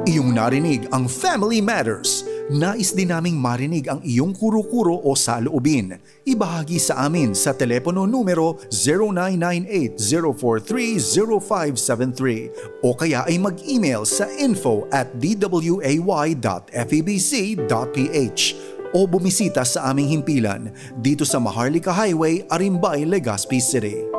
Iyong narinig ang Family Matters. Nais din naming marinig ang iyong kuro-kuro o saloobin. Ibahagi sa amin sa telepono numero 0998-043-0573 o kaya ay mag-email sa info@dway.febc.ph o bumisita sa aming himpilan dito sa Maharlika Highway, Arimbay, Legazpi City.